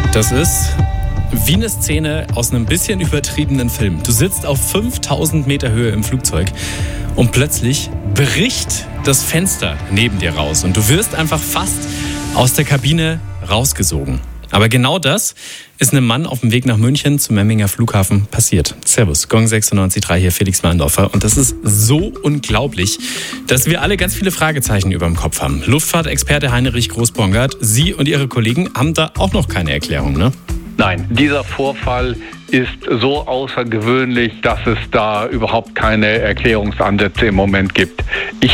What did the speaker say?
Das ist wie eine Szene aus einem bisschen übertriebenen Film. Du sitzt auf 5000 Meter Höhe im Flugzeug und plötzlich bricht das Fenster neben dir raus und du wirst einfach fast aus der Kabine rausgesogen. Aber genau das ist einem Mann auf dem Weg nach München zum Memminger Flughafen passiert. Servus, Gong 96.3 hier, Felix Mahndorfer. Und das ist so unglaublich, dass wir alle ganz viele Fragezeichen über dem Kopf haben. Luftfahrtexperte Heinrich Groß-Bongard, Sie und Ihre Kollegen haben da auch noch keine Erklärung, ne? Nein, dieser Vorfall ist so außergewöhnlich, dass es da überhaupt keine Erklärungsansätze im Moment gibt. Ich